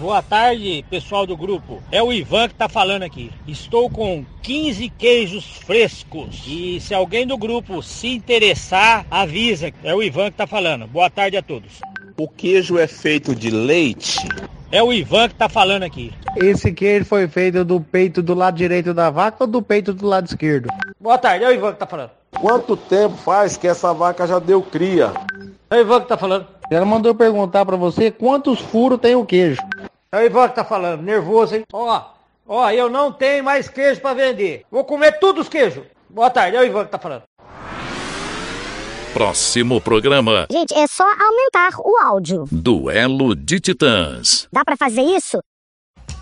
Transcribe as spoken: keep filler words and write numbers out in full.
Boa tarde, pessoal do grupo. É o Ivan que tá falando aqui. Estou com quinze queijos frescos. E se alguém do grupo se interessar, avisa. É o Ivan que tá falando. Boa tarde a todos. O queijo é feito de leite? É o Ivan que tá falando aqui. Esse queijo foi feito do peito do lado direito da vaca ou do peito do lado esquerdo? Boa tarde, é o Ivan que tá falando. Quanto tempo faz que essa vaca já deu cria? É o Ivan que tá falando. Ela mandou perguntar pra você quantos furos tem o queijo. É o Ivan que tá falando, nervoso, hein? Ó, ó, eu não tenho mais queijo pra vender. Vou comer todos os queijos. Boa tarde, é o Ivan que tá falando. Próximo programa. Gente, é só aumentar o áudio. Duelo de Titãs. Dá pra fazer isso?